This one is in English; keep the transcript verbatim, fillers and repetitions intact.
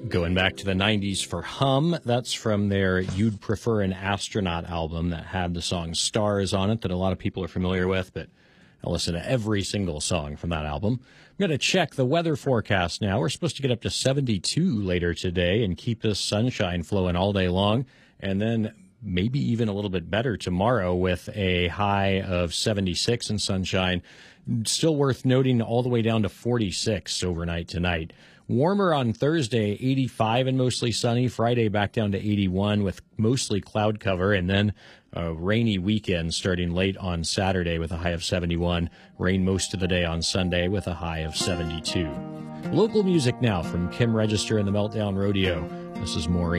Going back to the nineties for Hum, that's from their You'd Prefer an Astronaut album that had the song Stars on it that a lot of people are familiar with, but I listen to every single song from that album. I'm going to check the weather forecast now. We're supposed to get up to seventy-two later today and keep this sunshine flowing all day long, and then maybe even a little bit better tomorrow with a high of seventy-six and sunshine. Still worth noting all the way down to forty-six overnight tonight. Warmer on Thursday, eighty-five and mostly sunny. Friday back down to eighty-one with mostly cloud cover, and then a rainy weekend starting late on Saturday with a high of seventy-one. Rain most of the day on Sunday with a high of seventy-two. Local music now from Kim Register and the Meltdown Rodeo. This is Maureen.